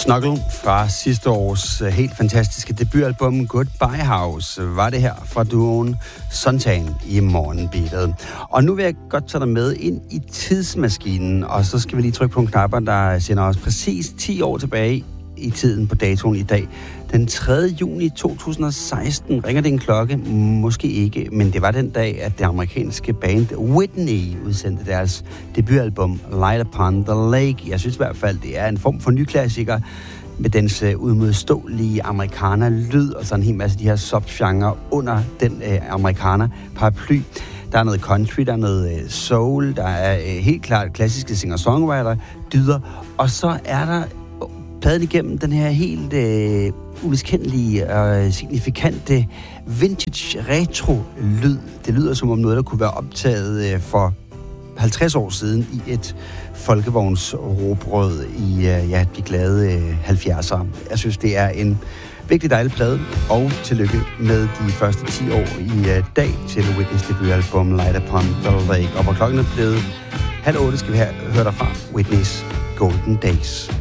Snuggle fra sidste års helt fantastiske debutalbum Goodbye House var det her fra duoen Suntan i morgenbeatet. Og nu vil jeg godt tage dig med ind i tidsmaskinen, og så skal vi lige trykke på nogle knapper, der sender os præcis 10 år tilbage i tiden på datoen i dag. Den 3. juni 2016 ringer det en klokke, måske ikke, men det var den dag, at det amerikanske band Whitney udsendte deres debutalbum Light Upon the Lake. Jeg synes i hvert fald, det er en form for nyklassiker med dens udmodståelige amerikaner-lyd og sådan en hel masse af de her subgenre under den amerikaner-paraply. Der er noget country, der er noget soul, der er helt klart klassiske singer-songwriter-dyder, og så er der pladen igennem den her helt umiskendelige og signifikante vintage retro-lyd. Det lyder som om noget, der kunne være optaget for 50 år siden i et folkevognsrobrød i de glade 70'ere. Jeg synes, det er en virkelig dejlig plade, og tillykke med de første 10 år i dag til Whitney's debutalbum Light Upon the Lake. Og hvor klokken er blevet 7:30, skal vi høre derfra Whitney's Golden Days.